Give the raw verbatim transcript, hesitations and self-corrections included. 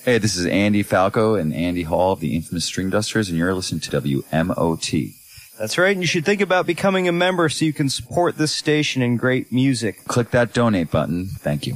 Hey, this is Andy Falco and Andy Hall of the infamous String Dusters, and you're listening to W M O T. That's right, and you should think about becoming a member so you can support this station and great music. Click that donate button. Thank you.